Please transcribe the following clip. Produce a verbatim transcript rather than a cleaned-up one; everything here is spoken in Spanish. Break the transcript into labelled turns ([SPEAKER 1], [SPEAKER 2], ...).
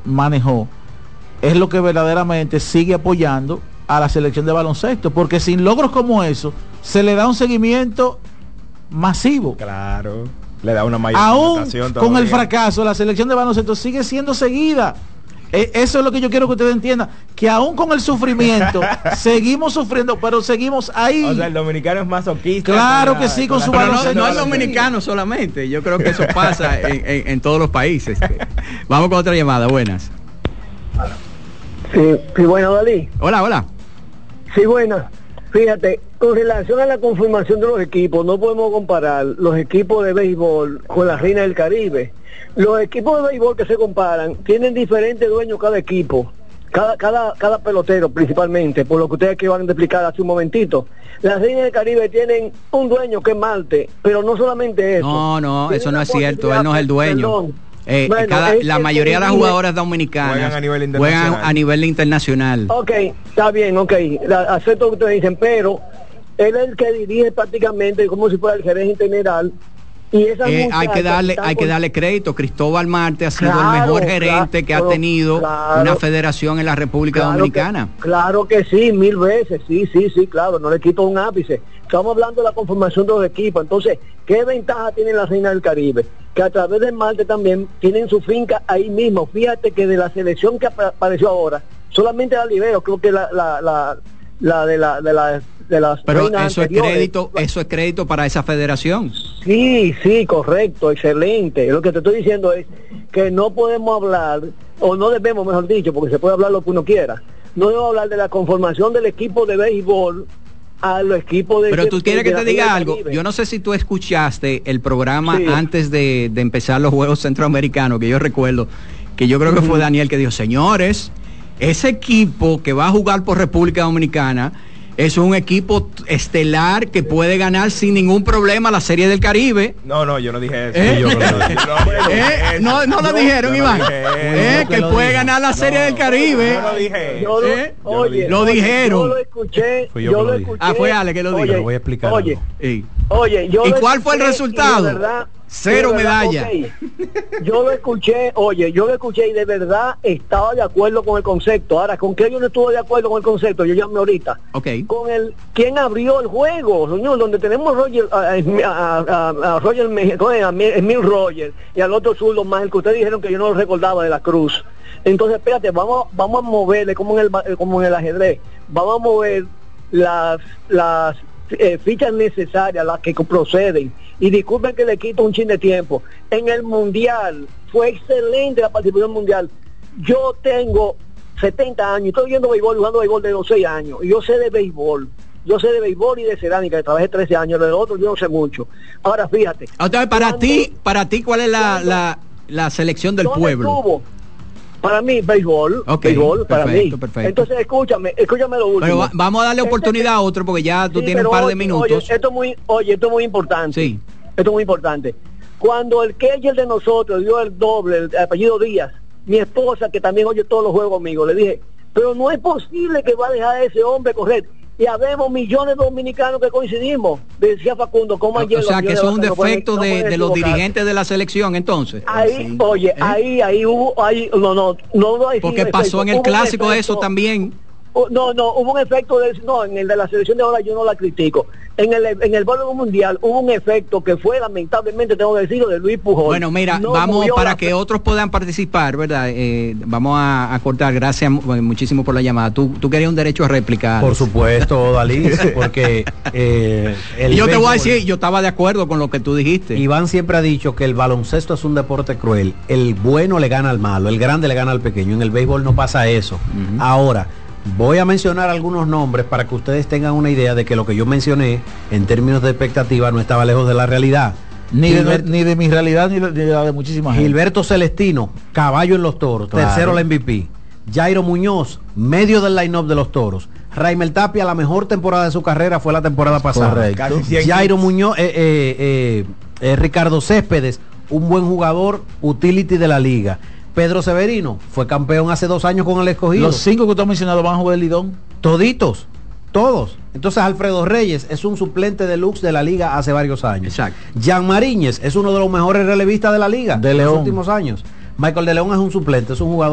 [SPEAKER 1] manejó es lo que verdaderamente sigue apoyando a la selección de baloncesto, porque sin logros como eso se le da un seguimiento masivo.
[SPEAKER 2] Claro, le da una mayor
[SPEAKER 1] aún con el fracaso, la selección de baloncesto sigue siendo seguida. Eh, eso es lo que yo quiero que ustedes entiendan, que aún con el sufrimiento seguimos sufriendo, pero seguimos ahí.
[SPEAKER 2] O sea, el dominicano es masoquista.
[SPEAKER 1] Claro
[SPEAKER 2] con
[SPEAKER 1] que
[SPEAKER 2] la,
[SPEAKER 1] sí, con, con su
[SPEAKER 3] pero
[SPEAKER 1] baloncesto.
[SPEAKER 3] No, no es dominicano solamente, yo creo que eso pasa en, en, en todos los países. Vamos con otra llamada, buenas.
[SPEAKER 4] Sí, sí, bueno, Dalí.
[SPEAKER 3] Hola, hola.
[SPEAKER 4] Sí, buenas. Fíjate, con relación a la conformación de los equipos, no podemos comparar los equipos de béisbol con la Reina del Caribe. Los equipos de béisbol que se comparan tienen diferentes dueños cada equipo, cada cada cada pelotero principalmente, por lo que ustedes que van a explicar hace un momentito. Las Reinas del Caribe tienen un dueño que es Marte, pero no solamente eso.
[SPEAKER 3] No, no,
[SPEAKER 4] tienen
[SPEAKER 3] eso no es cierto, él no es el dueño.
[SPEAKER 4] Perdón.
[SPEAKER 3] Eh,
[SPEAKER 4] Bueno,
[SPEAKER 3] cada,
[SPEAKER 4] es
[SPEAKER 3] la
[SPEAKER 4] que
[SPEAKER 3] mayoría de las
[SPEAKER 4] tiene-
[SPEAKER 3] jugadoras dominicanas
[SPEAKER 2] juegan a nivel
[SPEAKER 3] juegan
[SPEAKER 2] internacional.
[SPEAKER 3] a nivel internacional.
[SPEAKER 4] Ok, está bien, ok, la- acepto lo que ustedes dicen, pero él es el que dirige prácticamente como si fuera el gerente general. Y esa
[SPEAKER 3] Eh, hay que darle
[SPEAKER 4] muchacha
[SPEAKER 3] hay que
[SPEAKER 4] está
[SPEAKER 3] darle crédito. Cristóbal Marte ha sido
[SPEAKER 4] Claro,
[SPEAKER 3] el mejor gerente
[SPEAKER 4] claro,
[SPEAKER 3] que ha tenido
[SPEAKER 4] claro.
[SPEAKER 3] una federación en la República
[SPEAKER 4] Claro
[SPEAKER 3] Dominicana.
[SPEAKER 4] Que, claro que sí, mil veces, sí, sí, sí, claro, no le quito un ápice. Estamos hablando de la conformación de los equipos. Entonces, ¿qué ventaja tiene la Reina del Caribe? Que a través del Marte también tienen su finca ahí mismo. Fíjate que de la selección que ap- apareció ahora, solamente la libero, creo que la, la, la, la de la de la de las
[SPEAKER 3] Pero
[SPEAKER 4] reinas
[SPEAKER 3] eso es
[SPEAKER 4] anteriores.
[SPEAKER 3] crédito, eso es crédito para esa federación.
[SPEAKER 4] Sí, sí, correcto, excelente. Lo que te estoy diciendo es que no podemos hablar, o no debemos, mejor dicho, porque se puede hablar lo que uno quiera, no debemos hablar de la conformación del equipo de béisbol a los equipos de...
[SPEAKER 3] Pero tú quieres que
[SPEAKER 4] de
[SPEAKER 3] te
[SPEAKER 4] la Liga
[SPEAKER 3] diga
[SPEAKER 4] del
[SPEAKER 3] algo.
[SPEAKER 4] Caribe.
[SPEAKER 3] Yo no sé si tú escuchaste el programa
[SPEAKER 4] Sí.
[SPEAKER 3] antes de, de empezar los Juegos Centroamericanos, que yo recuerdo, que yo creo que fue Daniel que dijo, señores, ese equipo que va a jugar por República Dominicana es un equipo estelar que puede ganar sin ningún problema la Serie del Caribe.
[SPEAKER 2] No, no, yo no dije eso.
[SPEAKER 3] ¿Eh?
[SPEAKER 2] Yo no, yo no dije
[SPEAKER 3] ¿Eh?
[SPEAKER 2] eso.
[SPEAKER 3] No, no lo
[SPEAKER 2] Yo-
[SPEAKER 3] dijeron,
[SPEAKER 2] yo no
[SPEAKER 3] Iván.
[SPEAKER 2] dije
[SPEAKER 3] ¿Eh?
[SPEAKER 2] eso.
[SPEAKER 3] Que puede ganar la Serie del Caribe.
[SPEAKER 2] Yo no dije
[SPEAKER 4] Yo lo,
[SPEAKER 3] ¿Eh?
[SPEAKER 4] oye,
[SPEAKER 3] Lo
[SPEAKER 4] oye,
[SPEAKER 3] dijeron.
[SPEAKER 4] Yo lo escuché.
[SPEAKER 5] Fui yo
[SPEAKER 4] yo
[SPEAKER 5] que
[SPEAKER 4] lo
[SPEAKER 5] lo dije.
[SPEAKER 4] escuché.
[SPEAKER 3] Ah, fue Ale que lo dijo.
[SPEAKER 4] Oye,
[SPEAKER 5] Lo voy a explicar
[SPEAKER 4] Oye,
[SPEAKER 5] algo.
[SPEAKER 3] Sí.
[SPEAKER 4] oye, yo
[SPEAKER 3] ¿Y
[SPEAKER 4] lo
[SPEAKER 3] cuál fue el
[SPEAKER 4] escuché y
[SPEAKER 3] resultado?
[SPEAKER 4] de verdad-
[SPEAKER 3] Cero
[SPEAKER 4] de verdad,
[SPEAKER 3] medalla.
[SPEAKER 4] ok. Yo lo escuché, oye, yo lo escuché y de verdad estaba de acuerdo con el concepto. Ahora, ¿con qué yo no estuve de acuerdo con el concepto? Yo llamé ahorita.
[SPEAKER 3] Ok.
[SPEAKER 4] Con el quién abrió el juego, señor, donde tenemos Roger, a, a, a, a Roger, a Emil Roger y al otro zurdo más, el que ustedes dijeron que yo no lo recordaba, de la Cruz. Entonces, espérate, vamos, vamos a moverle como en el como en el ajedrez, vamos a mover las las eh, fichas necesarias, las que proceden. Y disculpen que le quito un chin de tiempo. En el mundial fue excelente la participación mundial. Yo tengo setenta años, estoy viendo béisbol, jugando béisbol de los seis años, y yo sé de béisbol. Yo sé de béisbol y de cerámica, que trabajé trece años, de lo otro yo no sé mucho. Ahora fíjate.
[SPEAKER 3] Entonces, para
[SPEAKER 4] cuando-
[SPEAKER 3] ti, para ti, ¿cuál es la,
[SPEAKER 4] cuando-
[SPEAKER 3] la, la selección del
[SPEAKER 4] ¿dónde
[SPEAKER 3] pueblo?
[SPEAKER 4] estuvo? Para mí, béisbol.
[SPEAKER 3] Ok,
[SPEAKER 4] béisbol, para
[SPEAKER 3] perfecto,
[SPEAKER 4] mí.
[SPEAKER 3] perfecto.
[SPEAKER 4] Entonces, escúchame, escúchame lo último.
[SPEAKER 3] Pero va- vamos a darle
[SPEAKER 4] Este-
[SPEAKER 3] oportunidad a otro porque ya tú
[SPEAKER 4] Sí,
[SPEAKER 3] tienes un
[SPEAKER 4] pero
[SPEAKER 3] par de
[SPEAKER 4] oye,
[SPEAKER 3] minutos.
[SPEAKER 4] Oye, esto es muy, oye, esto es muy importante.
[SPEAKER 3] Sí.
[SPEAKER 4] Esto es muy importante. Cuando el catcher de nosotros dio el doble, el apellido Díaz, mi esposa, que también oye todos los juegos conmigo, le dije, pero no es posible que va a dejar a ese hombre correr. Y habemos millones de dominicanos que coincidimos, decía Facundo, como ayer.
[SPEAKER 3] O sea,
[SPEAKER 4] los
[SPEAKER 3] que
[SPEAKER 4] millones
[SPEAKER 3] eso es un
[SPEAKER 4] de vacanos
[SPEAKER 3] defecto
[SPEAKER 4] no pueden-
[SPEAKER 3] de,
[SPEAKER 4] no
[SPEAKER 3] de los
[SPEAKER 4] pueden
[SPEAKER 3] dirigentes de la selección, entonces.
[SPEAKER 4] Ahí, oye, ahí, ahí hubo, ahí, no, no, no, no hay
[SPEAKER 3] Porque
[SPEAKER 4] sí,
[SPEAKER 3] pasó en el
[SPEAKER 4] hubo un
[SPEAKER 3] clásico
[SPEAKER 4] efecto-
[SPEAKER 3] eso también.
[SPEAKER 4] Oh, No, no, hubo un efecto de, no, en el de la selección de ahora yo no la critico. En el en el voleibol mundial hubo un efecto que fue, lamentablemente tengo que decirlo, de Luis Pujol.
[SPEAKER 3] Bueno, mira,
[SPEAKER 4] No
[SPEAKER 3] vamos
[SPEAKER 4] movió
[SPEAKER 3] para
[SPEAKER 4] la-
[SPEAKER 3] que otros puedan participar, ¿verdad? Eh, vamos a, a cortar. Gracias mu- muchísimo por la llamada. Tú, tú querías un derecho a réplica.
[SPEAKER 5] Por
[SPEAKER 3] Alex.
[SPEAKER 5] supuesto, Dalí, porque eh, el
[SPEAKER 3] Y yo te voy a
[SPEAKER 5] béisbol-
[SPEAKER 3] decir, yo estaba de acuerdo con lo que tú dijiste.
[SPEAKER 5] Iván siempre ha dicho que el baloncesto es un deporte cruel. El bueno le gana al malo, el grande le gana al pequeño. En el béisbol no pasa eso.
[SPEAKER 3] Ujú.
[SPEAKER 5] Ahora, voy a mencionar algunos nombres para que ustedes tengan una idea de que lo que yo mencioné en términos de expectativa no estaba lejos de la realidad.
[SPEAKER 1] Ni de,
[SPEAKER 5] Gilberto,
[SPEAKER 1] ni de mi realidad ni de, ni de la de muchísima gente.
[SPEAKER 5] Gilberto Celestino, caballo en los toros,
[SPEAKER 1] Claro.
[SPEAKER 5] tercero la M V P. Jairo Muñoz, medio del line-up de los toros. Raimel Tapia, la mejor temporada de su carrera fue la temporada pasada.
[SPEAKER 1] Correcto.
[SPEAKER 2] Casi cien
[SPEAKER 5] Jairo
[SPEAKER 2] hits.
[SPEAKER 5] Muñoz, eh, eh, eh, eh, Ricardo Céspedes, un buen jugador, utility de la liga. Pedro Severino fue campeón hace dos años con el Escogido.
[SPEAKER 1] Los cinco que tú has mencionado van a jugar el Lidón.
[SPEAKER 5] Toditos, todos. Entonces Alfredo Reyes es un suplente deluxe de la liga hace varios años.
[SPEAKER 3] Exacto.
[SPEAKER 5] Jan Mariñez es uno de los mejores relevistas de la liga
[SPEAKER 1] De
[SPEAKER 5] en los
[SPEAKER 1] León.
[SPEAKER 5] últimos años. Michael de León es un suplente, es un jugador